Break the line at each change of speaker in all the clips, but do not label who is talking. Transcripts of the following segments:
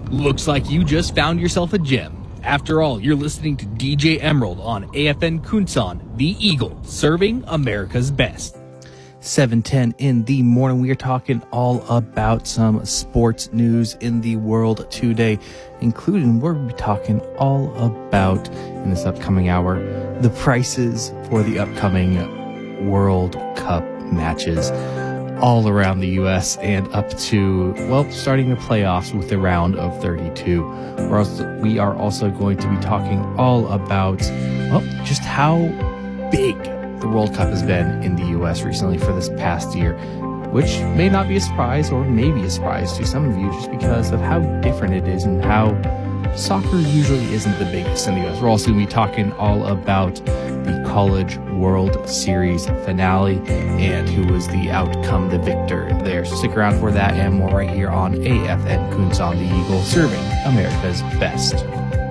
Looks like you just found yourself a gem. After all, you're listening to DJ Emerald on AFN Kunsan, the Eagle, serving America's best. 7:10 in the morning. We are talking all about some sports news in the world today, including we're going to be talking all about, in this upcoming hour, the prices for the upcoming World Cup matches all around the U.S. and up to, well, starting the playoffs with the round of 32. We are also going to be talking all about, well, just how big the World Cup has been in the U.S. recently for this past year, which may not be a surprise or may be a surprise to some of you just because of how different it is and how soccer usually isn't the biggest in the U.S. We're also going to be talking all about the College World Series finale and who was the outcome, the victor there. So stick around for that and more right here on AFN Kunsan, the Eagle, serving America's best.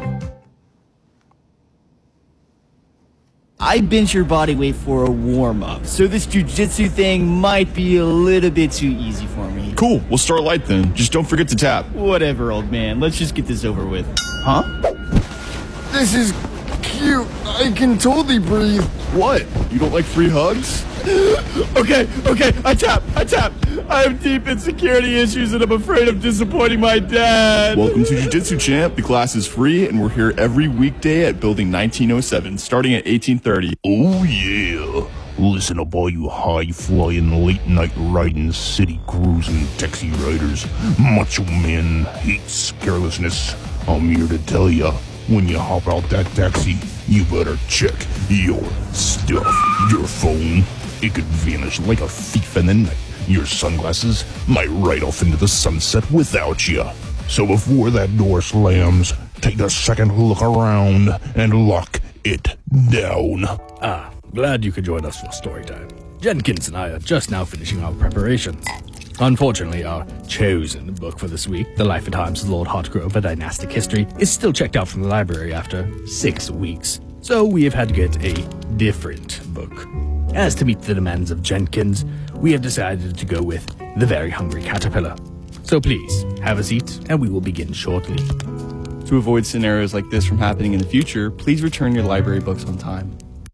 I bench your body weight for a warm-up, so this jiu-jitsu thing might be a little bit too easy for me.
Cool, we'll start light then. Just don't forget to tap.
Whatever, old man. Let's just get this over with. Huh?
This is cute. I can totally breathe.
What? You don't like free hugs?
Okay, I tap. I have deep insecurity issues and I'm afraid of disappointing my dad.
Welcome to Jiu-Jitsu Champ. The class is free and we're here every weekday at Building 1907, starting at 1830.
Oh yeah. Listen up, all you high-flying, late-night riding, city-cruising taxi riders. Macho man hates carelessness. I'm here to tell ya, when you hop out that taxi, you better check your stuff. Your phone, it could vanish like a thief in the night. Your sunglasses might ride off into the sunset without you. So before that door slams, take a second look around and lock it down.
Glad you could join us for story time. Jenkins and I are just now finishing our preparations. Unfortunately, our chosen book for this week, The Life and Times of Lord Hartgrove, A Dynastic History, is still checked out from the library after 6 weeks. So we have had to get a different book. As to meet the demands of Jenkins, we have decided to go with The Very Hungry Caterpillar. So please, have a seat, and we will begin shortly.
To avoid scenarios like this from happening in the future, please return your library books on time.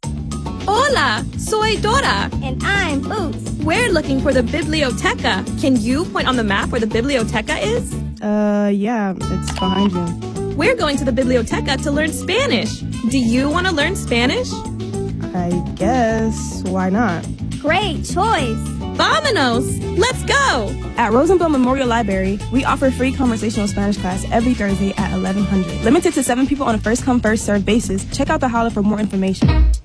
Hola, soy Dora.
And I'm Boots.
We're looking for the biblioteca. Can you point on the map where the biblioteca is?
Yeah, it's behind you.
We're going to the biblioteca to learn Spanish. Do you want to learn Spanish?
I guess. Why not?
Great choice.
Vámonos! Let's go!
At Rosenblatt Memorial Library, we offer free conversational Spanish class every Thursday at 1100. Limited to 7 people on a first-come, first-served basis. Check out the holler for more information.